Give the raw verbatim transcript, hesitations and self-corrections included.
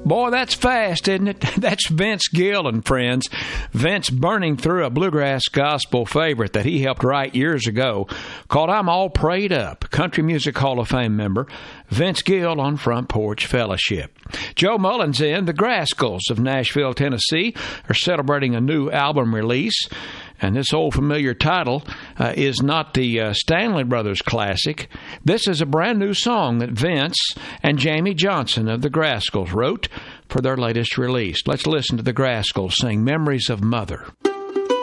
Boy, that's fast, isn't it? That's Vince Gill and friends. Vince burning through a bluegrass gospel favorite that he helped write years ago called I'm All Prayed Up. Country Music Hall of Fame member Vince Gill on Front Porch Fellowship. Joe Mullins in the Grascals of Nashville, Tennessee are celebrating a new album release. And this old familiar title uh, is not the uh, Stanley Brothers classic. This is a brand new song that Vince and Jamie Johnson of the Grascals wrote for their latest release. Let's listen to the Grascals sing Memories of Mother.